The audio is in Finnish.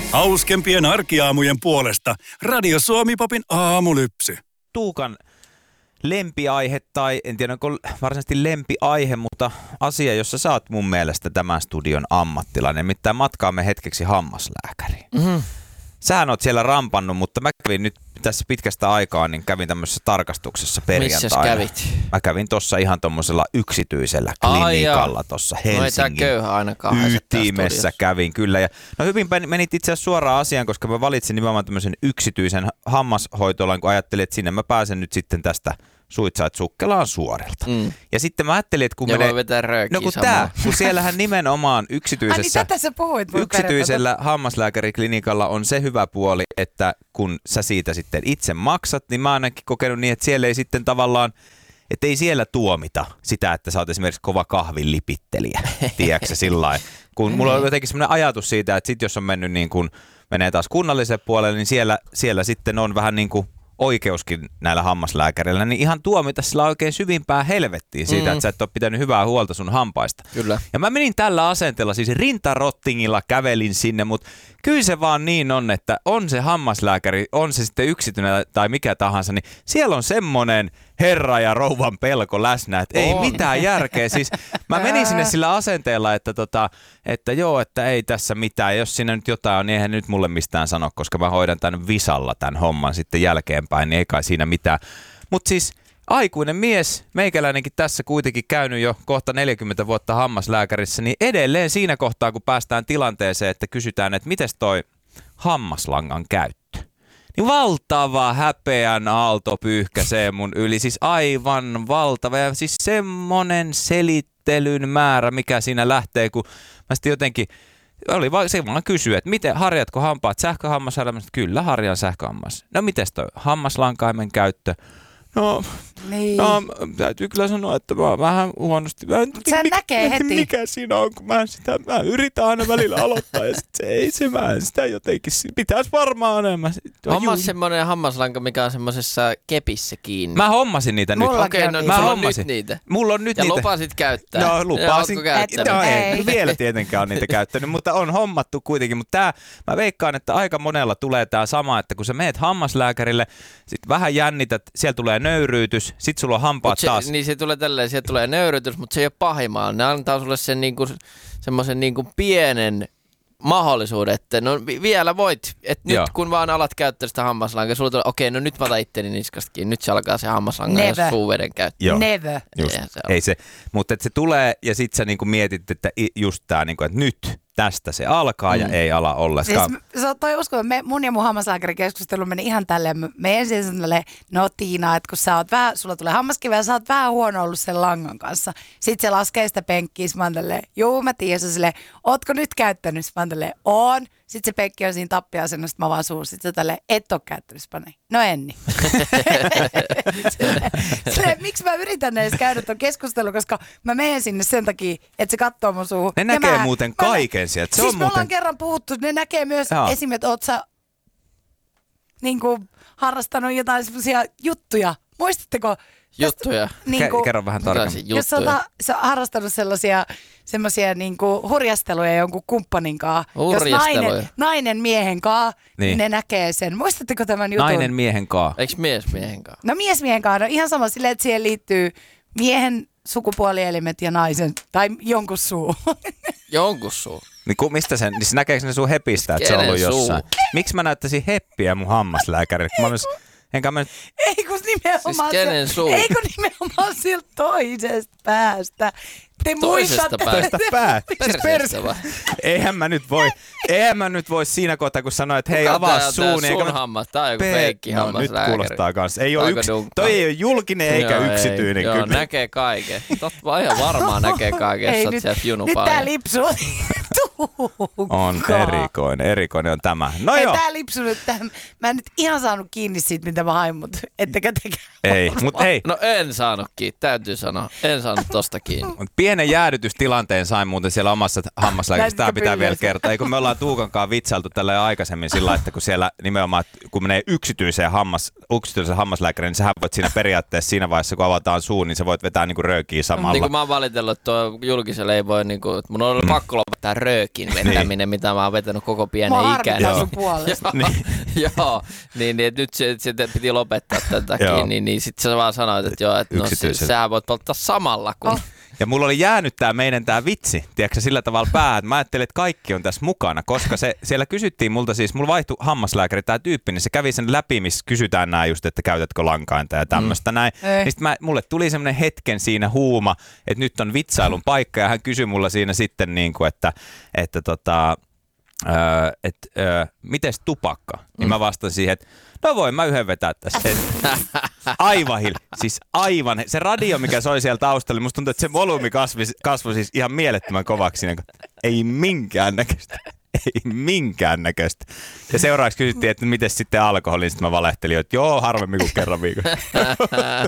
Hauskempien arkiaamujen puolesta Radio Suomi-popin aamulypsy. Tuukan lempiaihe, tai en tiedä onko varsinaisesti lempiaihe, mutta asia, jossa sä oot mun mielestä tämän studion ammattilainen. Nimittäin matkaamme hetkeksi hammaslääkäriin. Mm-hmm. Sähän oot siellä rampannut, mutta mä kävin nyt tässä pitkästä aikaa, niin kävin tämmöisessä tarkastuksessa perjantaina. Missäs kävit? Mä kävin tossa ihan tommosella yksityisellä klinikalla tossa Helsingin ytimessä kävin kyllä. Ja no hyvin menit itse asiassa suoraan asiaan, koska mä valitsin nimenomaan tämmöisen yksityisen hammashoitolan, kun ajattelin, että sinne mä pääsen nyt sitten tästä Suitsait Sukkelaan suorilta. Mm. Ja sitten mä ajattelin, että kun ja voi vetää röökiä no kun siellähän nimenomaan yksityisellä hammaslääkäriklinikalla on se hyvä puoli, että kun sä siitä sitten itse maksat, niin mä ainakin kokenut niin, että siellä ei sitten tavallaan, että ei siellä tuomita sitä, että sä oot esimerkiksi kova kahvin lipittelijä, tiedätkö sillain. Kun mulla on jotenkin semmoinen ajatus siitä, että sit jos on mennyt niin kuin, menee taas kunnalliselle puolelle, niin siellä sitten on vähän niin kuin oikeuskin näillä hammaslääkäreillä, niin ihan tuomita sillä oikein syvimpää helvettiin siitä, että sä et ole pitänyt hyvää huolta sun hampaista. Kyllä. Ja mä menin tällä asenteella, siis rintarottingilla kävelin sinne, mutta kyllä se vaan niin on, että on se hammaslääkäri, on se sitten yksityinen tai mikä tahansa, niin siellä on semmoinen herra ja rouvan pelko läsnä, että ei mitään järkeä. Siis mä menin sinne sillä asenteella, että joo, että ei tässä mitään. Jos siinä nyt jotain on, niin eihän nyt mulle mistään sano, koska mä hoidan tämän visalla tämän homman sitten jälkeenpäin, niin ei kai siinä mitään. Mutta siis aikuinen mies, meikäläinenkin tässä kuitenkin käynyt jo kohta 40 vuotta hammaslääkärissä, niin edelleen siinä kohtaa, kun päästään tilanteeseen, että kysytään, että mites toi hammaslangan käyttö? Niin valtava häpeän aalto pyyhkäisee mun yli, siis aivan valtava ja siis semmonen selittelyn määrä, mikä siinä lähtee, kun mä sitten jotenkin, se vaan kysyä, että miten, harjatko hampaat sähköhammasharjassa? Kyllä harjan sähköhammas. No mites toi hammaslankaimen käyttö? No, täytyy kyllä sanoa, että mä oon vähän huonosti. Sen näkee heti. Mikä siinä on, kun mä yritän aina välillä aloittaa ja sit mä en sitä jotenkin, pitäis varmaan enemmän. Hommas semmonen hammaslanka, mikä on semmosessa kepissä kiinni. Mä hommasin niitä nyt. Okei, no mä hommasin niitä. Mulla on nyt ja niitä. Ja lupasit käyttää. No lupasin. No, ei vielä tietenkään on niitä käyttänyt, mutta on hommattu kuitenkin. Mutta mä veikkaan, että aika monella tulee tää sama, että kun sä meet hammaslääkärille, sit vähän jännität, siellä tulee nöyryytys, sit sulla on hampaat taas. Niin se tulee tälleen, sieltä tulee nöyryytys, mutta se ei ole pahimmalla. Ne antaa sulle sen semmoisen pienen mahdollisuuden, että no vielä voit, että nyt kun vaan alat käyttää sitä hammaslankaa, sulla tulee, okei, no nyt mä otan itteni niskastakin, nyt se alkaa se hammaslanka ja suuveden käyttö. Joo. Never. Just, ei se, mutta että se tulee ja sit sä mietit, että just tää, että nyt tästä se alkaa ja ei ala ollenkaan. Siis toi usko, mun ja mun hammaslääkärikeskustelu meni ihan tälleen. Me ensin sanoin, no Tiina, että kun sä oot vähän, sulla tulee hammaskiveä ja sä oot vähän huono ollut sen langan kanssa. Sitten se laskee sitä penkkiä, mä oon tälleen, juu mä tiedän, silleen, ootko nyt käyttänyt? Mä oon tälleen, oon. Sitten se penkki on siinä tappia-asennossa, mä vaan suun. Sitten se tälleen, et oo käyttänyt? No en niin. Miksi mä yritän edes käydä ton keskustelun, koska mä menen sinne sen takia, että se katsoo mun suuhun. Ne näkee muuten kaiken sieltä. Siis me ollaan kerran puhuttu, ne näkee myös esimerkiksi, että oot sä harrastanut jotain semmosia juttuja. Muistatteko? Juttuja. Kerro vähän tarkemmin. Jos sä oot harrastanut semmosia hurjasteluja jonkun kumppanin kanssa. Jos nainen miehen kanssa, niin ne näkee sen. Muistatteko tämän jutun? Nainen miehen kanssa. Eikö mies miehen kanssa? No mies miehen kanssa. No ihan sama silleen, että siihen liittyy miehen sukupuolielimet ja naisen tai jonkun suu. Jonkun suu. Niin mistä sen, niin näkeekö ne sun hepistä, että se on ollut jossain? Miksi mä näyttäisin heppiä mun hammaslääkärille? Ei kun nimenomaan nimenomaan siltä toisesta päästä. Te muistatte. Toisesta päästä. Eihän mä nyt voi siinä kohtaa, kun sanoit, että hei avaa suun. Sun hammas, tää on joku feikki hammaslääkäri. Nyt kuulostaa kanssa. Toi ei ole julkinen eikä yksityinen. Joo, näkee kaiken. Ihan varmaan näkee kaiken, jos oot sieltä junu paljon. Nyt tää lipsuu. On erikoinen on tämä. No joo. Tää lipsuu nyt tähän. Mä en nyt ihan saanut kiinni siitä, mitä mä hain, mutta ettekä tekään. Ei, mutta hei. No en saanut kiinni, täytyy sanoa. En saanut tosta kiinni. Pienen jäädytystilanteen sain muuten siellä omassa hammaslääkärissä. Tää pitää vielä kertoa. Eikö me ollaan Tuukankaan vitsailtu tällä jo aikaisemmin sillä, että kun siellä nimenomaan, kun menee yksityisen hammaslääkäriin, niin sähän voit siinä periaatteessa siinä vaiheessa, kun avataan suu, niin sä voit vetää niinku röökiä samalla. Niin kuin mä oon valitellut, että tuo julkisella ei voi, niinku, että mun on ollut pakko lopettaa röökiä. nyrkin vetäminen, mitä mä oon vetänyt koko pienen ikäni. Mä sun puolesta. Joo, niin nyt se piti lopettaa tämän takia, niin sit sä vaan sanoit, että joo, että no sä voit polttaa samalla kun... Ja mulla oli jäänyt tää vitsi, tiedätkö, sillä tavalla päähän, mä ajattelin, että kaikki on tässä mukana, koska siellä kysyttiin multa siis, mulla vaihtui hammaslääkäri tää tyyppi, niin se kävi sen läpi, missä kysytään nää just, että käytätkö lankainta ja tämmöstä näin. Niin sit mulle tuli semmonen hetken siinä huuma, että nyt on vitsailun paikka ja hän kysyi mulla siinä sitten niinku, että mites tupakka? Niin mä vastasin siihen, että no voin mä yhden vetää tässä. Aivan. Se radio, mikä soi siellä taustalla, musta tuntuu, että se volyymi kasvoi siis ihan mielettömän kovaksi. Ei minkäännäköistä. Ja seuraavaksi kysyttiin, että miten sitten alkoholi, niin sitten mä valehtelin, että joo, harvemmin kuin kerran viikossa.